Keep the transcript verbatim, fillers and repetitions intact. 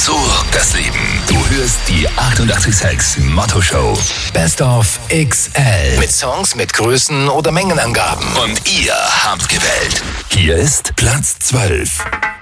So das Leben. Du hörst die achtundachtzig Komma sechs Motto Show. Best of X L. Mit Songs mit Größen oder Mengenangaben. Und ihr habt gewählt. Hier ist Platz zwölf.